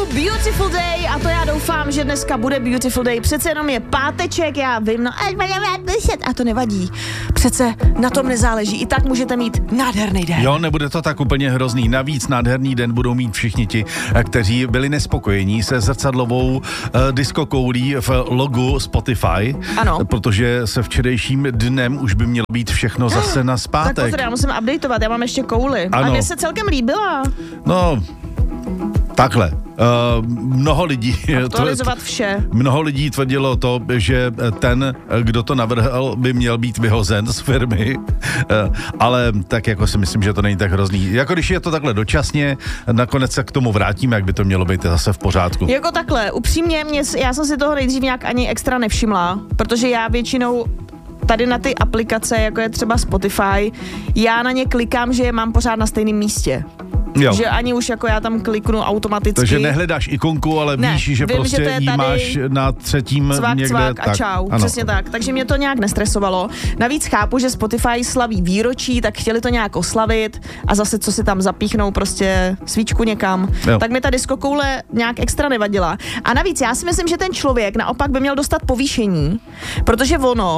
Beautiful Day a to já doufám, že dneska bude Beautiful Day. Přece jenom je páteček, já vím, no a to nevadí. Přece na tom nezáleží. I tak můžete mít nádherný den. Jo, nebude to tak úplně hrozný. Navíc nádherný den budou mít všichni ti, kteří byli nespokojení se zrcadlovou diskokoulí v logu Spotify. Ano. Protože se včerejším dnem už by mělo být všechno zase na zpátek. Tak pozor, já musím updateovat, já mám ještě kouli. Ano. A mně se celkem líbila. No, takhle. Mnoho lidí... Aktualizovat vše. Mnoho lidí tvrdilo to, že ten, kdo to navrhl, by měl být vyhozen z firmy, ale tak jako si myslím, že to není tak hrozný. Jako když je to takhle dočasně, nakonec se k tomu vrátíme, jak by to mělo být zase v pořádku. Jako takhle, upřímně, já jsem si toho nejdřív nějak ani extra nevšimla, protože já většinou tady na ty aplikace, jako je třeba Spotify, já na ně klikám, že je mám pořád na stejném místě. Jo. Že ani už jako já tam kliknu automaticky. Takže nehledáš ikonku, ale víš, že vím, prostě že jí máš na třetím cvak, někde. cvak a tak, čau. Ano. Přesně tak. Takže mě to nějak nestresovalo. Navíc chápu, že Spotify slaví výročí, tak chtěli to nějak oslavit a zase co si tam zapíchnou prostě svíčku někam. Jo. Tak mi ta diskokoule nějak extra nevadila. A navíc já si myslím, že ten člověk naopak by měl dostat povýšení, protože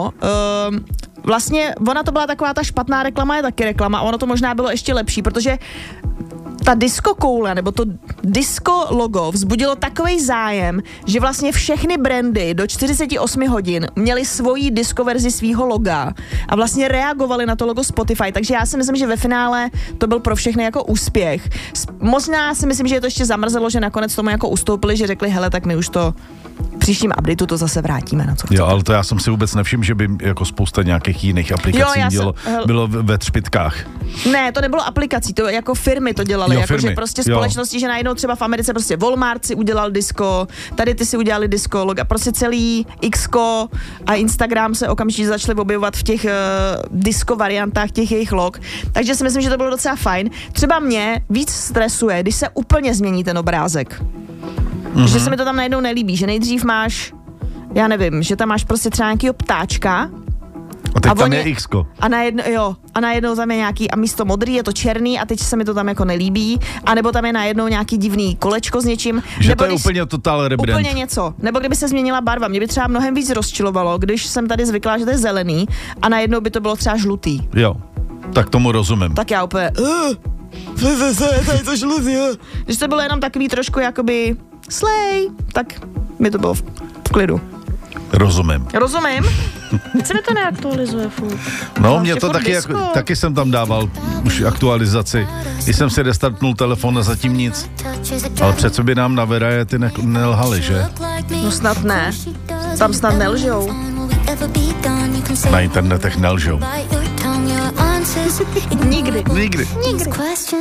vlastně ona to byla taková ta špatná reklama, je taky reklama a ono to možná bylo ještě lepší, protože ta diskokoule, nebo to disco logo vzbudilo takovej zájem, že vlastně všechny brandy do 48 hodin měly svoji disco verzi svýho loga a vlastně reagovali na to logo Spotify, takže já si myslím, že ve finále to byl pro všechny jako úspěch. Možná si myslím, že je to ještě zamrzelo, že nakonec tomu jako ustoupili, že řekli, hele, tak my už to v příštím updateu to zase vrátíme. Na co jo, ale to já jsem si vůbec nevšiml, že by jako spousta nějakých jiných aplikací bylo ve třpitkách. Ne, to nebylo aplikací, to jako firmy to dělaly, jakože prostě společnosti, že najednou třeba v Americe prostě Walmart si udělal disco, tady ty si udělali disco log a prostě celý Xko a Instagram se okamžitě začaly objevovat v těch disco variantách těch jejich log, takže si myslím, že to bylo docela fajn. Třeba mě víc stresuje, když se úplně změní ten obrázek. Že se mi to tam najednou nelíbí, že nejdřív máš, já nevím, že tam máš prostě třeba nějakýho ptáčka. A teď tam je Xko. A najednou tam je nějaký, a místo modrý je to černý a teď se mi to tam jako nelíbí. A nebo tam je najednou nějaký divný kolečko s něčím. Že nebo to je úplně total rebrand. Úplně něco. Nebo kdyby se změnila barva. Mě by třeba mnohem víc rozčilovalo, když jsem tady zvyklá, že to je zelený a najednou by to bylo třeba žlutý. Jo, tak tomu rozumím. Tak já úplně, to je to žlutý. Když to bylo jenom takový trošku jakoby slej, tak mi to bylo v klidu. Rozumím. Teď se mi to neaktualizuje furt. No, mě to taky jsem tam dával už aktualizaci. Když jsem si restartnul telefon a zatím nic. Ale přece by nám na Veraje ty nelhali, že? No snad ne. Tam snad nelžou. Na internetech nelžou. Nikdy.